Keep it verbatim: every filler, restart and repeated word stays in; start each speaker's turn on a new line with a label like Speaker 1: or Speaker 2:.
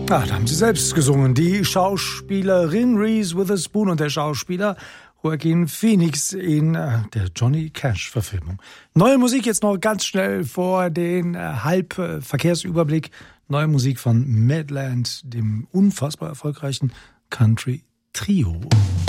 Speaker 1: Ah, da haben sie selbst gesungen. Die Schauspielerin Reese Witherspoon und der Schauspieler Joaquin Phoenix in äh, der Johnny Cash-Verfilmung. Neue Musik jetzt noch ganz schnell vor den äh, Halbverkehrsüberblick. Neue Musik von Madland, dem unfassbar erfolgreichen Country-Trio.